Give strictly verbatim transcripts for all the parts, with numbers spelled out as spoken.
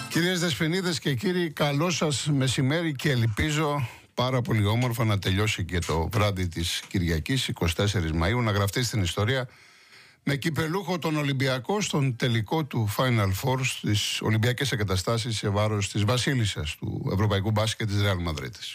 Κυρίες Δεσποινίδες και κύριοι, καλό σας μεσημέρι και ελπίζω πάρα πολύ όμορφα να τελειώσει και το βράδυ της Κυριακής εικοστή τέταρτη Μαΐου, να γραφτεί στην ιστορία με κυπελούχο τον Ολυμπιακό στον τελικό του Final Four στις Ολυμπιακές Εγκαταστάσεις σε βάρος της βασίλισσας του Ευρωπαϊκού Μπάσκετ της Ρεάλ Μαδρίτης.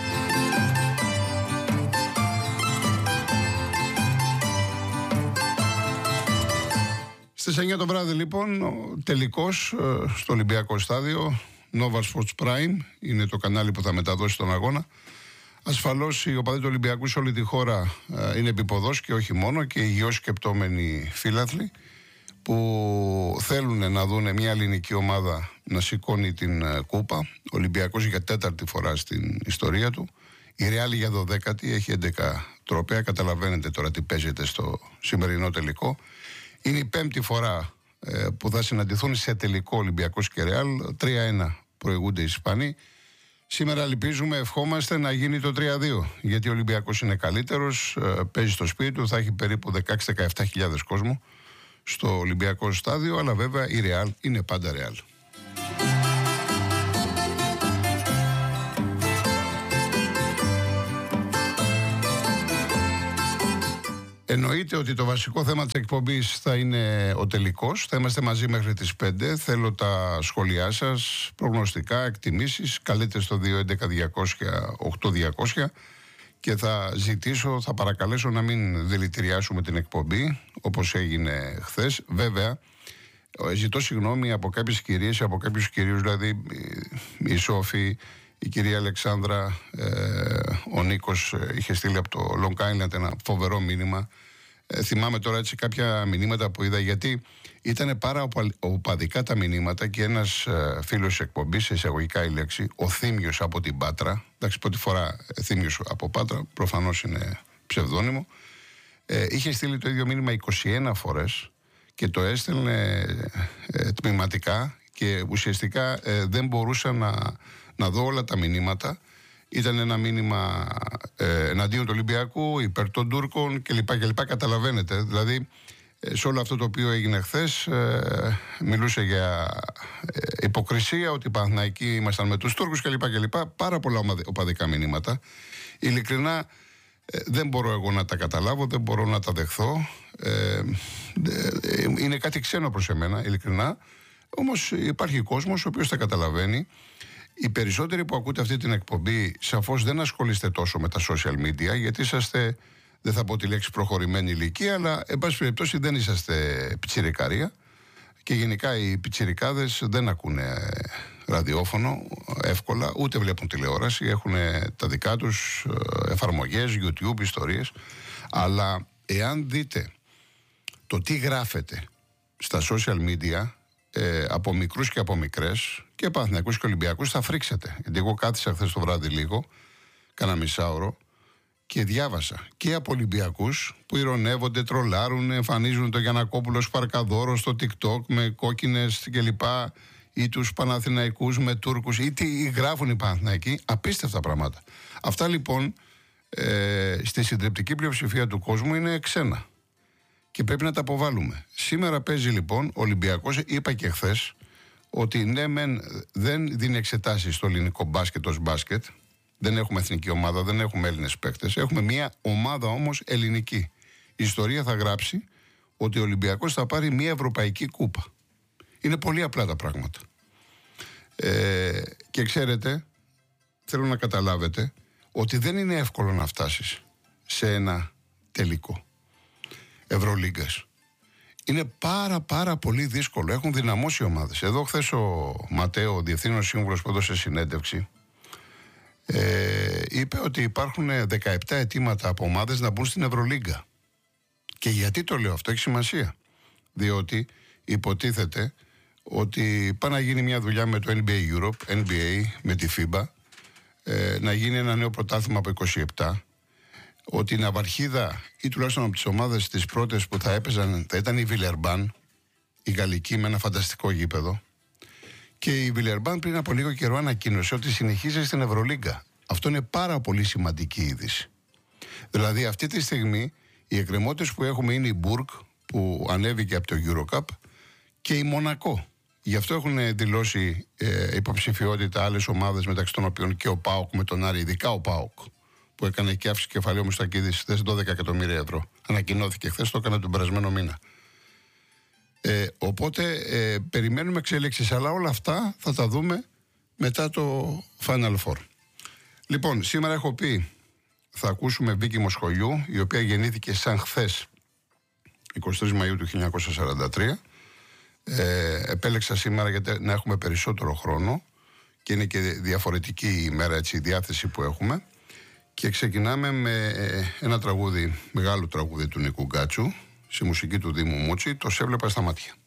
Στις εννιά το βράδυ λοιπόν, ο τελικός στο Ολυμπιακό Στάδιο, Nova Sports Prime, είναι το κανάλι που θα μεταδώσει τον αγώνα. Ασφαλώς οι οπαδοί του Ολυμπιακού σε όλη τη χώρα είναι επίποδος και όχι μόνο, και υγιώς σκεπτόμενοι φίλαθλοι που θέλουν να δουν μια ελληνική ομάδα να σηκώνει την κούπα. Ο Ολυμπιακός για τέταρτη φορά στην ιστορία του. Η Ρεάλ για δωδέκατη, έχει έντεκα τρόπαια. Καταλαβαίνετε τώρα τι παίζεται στο σημερινό τελικό. Είναι η πέμπτη φορά ε, που θα συναντηθούν σε τελικό Ολυμπιακός και Ρεάλ. τρία ένα προηγούνται οι Ισπανοί. Σήμερα ελπίζουμε, ευχόμαστε να γίνει το τρία δύο, γιατί ο Ολυμπιακός είναι καλύτερος, ε, παίζει στο σπίτι του, θα έχει περίπου δεκαέξι με δεκαεπτά χιλιάδες κόσμο στο Ολυμπιακό Στάδιο, αλλά βέβαια η Ρεάλ είναι πάντα Ρεάλ. Εννοείται ότι το βασικό θέμα της εκπομπής θα είναι ο τελικός. Θα είμαστε μαζί μέχρι τις πέντε. Θέλω τα σχόλιά σας, προγνωστικά, εκτιμήσεις. Καλείτε στο δύο έντεκα διακόσια οκτώ διακόσια και θα ζητήσω, θα παρακαλέσω να μην δηλητηριάσουμε την εκπομπή όπως έγινε χθες. Βέβαια, ζητώ συγγνώμη από κάποιες κυρίες, από κάποιους κυρίους, δηλαδή η Σόφη, η κυρία Αλεξάνδρα, ε, ο Νίκος είχε στείλει από το Long Island ένα φοβερό μήνυμα. Ε, θυμάμαι τώρα έτσι κάποια μηνύματα που είδα, γιατί ήταν πάρα οπαδικά τα μηνύματα, και ένας ε, φίλος εκπομπής, εισαγωγικά η λέξη, ο Θήμιος από την Πάτρα. Εντάξει, πρώτη φορά Θήμιος από Πάτρα, προφανώς είναι ψευδόνυμο. Ε, είχε στείλει το ίδιο μήνυμα είκοσι ένα φορές και το έστελνε ε, τμηματικά, και ουσιαστικά ε, δεν μπορούσα να, να δω όλα τα μηνύματα. Ήταν ένα μήνυμα ε, εναντίον του Ολυμπιακού, υπέρ των Τούρκων κλπ. κλπ. Καταλαβαίνετε, δηλαδή ε, σε όλο αυτό το οποίο έγινε χθες ε, μιλούσε για ε, υποκρισία, ότι οι Παναθηναϊκοί ήμασταν με τους Τούρκους κλπ. κλπ. Πάρα πολλά οπαδικά μηνύματα. Ειλικρινά ε, δεν μπορώ εγώ να τα καταλάβω, δεν μπορώ να τα δεχθώ. Ε, ε, ε, είναι κάτι ξένο προς εμένα, ειλικρινά. Όμως υπάρχει κόσμος ο οποίος τα καταλαβαίνει. Οι περισσότεροι που ακούτε αυτή την εκπομπή σαφώς δεν ασχολείστε τόσο με τα social media, γιατί είσαστε, δεν θα πω τη λέξη προχωρημένη ηλικία, αλλά εν πάση περιπτώσει δεν είσαστε πιτσιρικαρία, και γενικά οι πιτσιρικάδες δεν ακούνε ραδιόφωνο εύκολα, ούτε βλέπουν τηλεόραση, έχουν τα δικά τους εφαρμογές, YouTube, ιστορίες. Αλλά εάν δείτε το τι γράφεται στα social media, Ε, από μικρούς και από μικρές, και Παναθηναϊκούς και Ολυμπιακούς, θα φρίξετε. Γιατί εγώ κάθισα χθες το βράδυ λίγο, κάνα μισάωρο, και διάβασα και από Ολυμπιακούς που ηρωνεύονται, τρολάρουν, εμφανίζουν τον Γιαννακόπουλο Σπαρκαδόρο στο TikTok με κόκκινες κλπ. Ή τους Παναθηναϊκούς με Τούρκους, ή τι γράφουν οι Παναθηναϊκοί. Απίστευτα πράγματα. Αυτά λοιπόν ε, στη συντριπτική πλειοψηφία του κόσμου είναι ξένα. Και πρέπει να τα αποβάλουμε. Σήμερα παίζει λοιπόν ο Ολυμπιακός. Είπα και χθες ότι ναι, μεν δεν δίνει εξετάσεις στο ελληνικό μπάσκετ ως μπάσκετ. Δεν έχουμε εθνική ομάδα, δεν έχουμε Έλληνες παίκτες. Έχουμε μια ομάδα όμως ελληνική. Η ιστορία θα γράψει ότι ο Ολυμπιακός θα πάρει μια ευρωπαϊκή κούπα. Είναι πολύ απλά τα πράγματα. Ε, και ξέρετε, θέλω να καταλάβετε ότι δεν είναι εύκολο να φτάσεις σε ένα τελικό Ευρωλίγκας. Είναι πάρα πάρα πολύ δύσκολο. Έχουν δυναμώσει οι ομάδες. Εδώ χθες ο Ματέο, ο διευθύνων σύμβουλος που έδωσε συνέντευξη, ε, είπε ότι υπάρχουν δεκαεπτά αιτήματα από ομάδες να μπουν στην Ευρωλίγκα. Και γιατί το λέω αυτό? Έχει σημασία. Διότι υποτίθεται ότι πάει να γίνει μια δουλειά με το N B A Europe, N B A με τη φίμπα, ε, να γίνει ένα νέο πρωτάθλημα από είκοσι επτά, ότι η ναυαρχίδα, ή τουλάχιστον από τις ομάδες τις πρώτες που θα έπαιζαν, θα ήταν η Βιλερμπάν, η γαλλική, με ένα φανταστικό γήπεδο. Και η Βιλερμπάν πριν από λίγο καιρό ανακοίνωσε ότι συνεχίζει στην Ευρωλίγκα. Αυτό είναι πάρα πολύ σημαντική είδηση. Δηλαδή αυτή τη στιγμή οι εκκρεμότητες που έχουμε είναι η Μπουργκ, που ανέβηκε από το Eurocup, και η Μονακό. Γι' αυτό έχουν δηλώσει ε, υποψηφιότητα άλλες ομάδες, μεταξύ των οποίων και ο ΠΑΟΚ με τον Άρη, ειδικά ο ΠΑΟΚ, που έκανε και αύξηση κεφαλαίου Μουστακίδης στις δώδεκα εκατομμύρια ευρώ. Ανακοινώθηκε χθες, το έκανε τον περασμένο μήνα. Ε, οπότε ε, περιμένουμε εξέλιξεις, αλλά όλα αυτά θα τα δούμε μετά το Final Four. Λοιπόν, σήμερα έχω πει, θα ακούσουμε Βίκη Μοσχολιού, η οποία γεννήθηκε σαν χθες, εικοστή τρίτη Μαΐου του χίλια εννιακόσια σαράντα τρία. Ε, επέλεξα σήμερα γιατί να έχουμε περισσότερο χρόνο και είναι και διαφορετική η ημέρα, έτσι, η διάθεση που έχουμε. Και ξεκινάμε με ένα τραγούδι, μεγάλο τραγούδι του Νίκου Γκάτσου, στη μουσική του Δήμου Μούτσι, το «Σε έβλεπα στα μάτια».